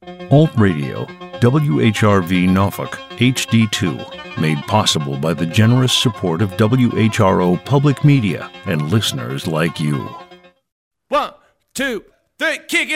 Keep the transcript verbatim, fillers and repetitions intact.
Alt Radio, W H R V Norfolk, H D two, made possible by the generous support of W H R O Public Media and listeners like you. One, two, three, kick it!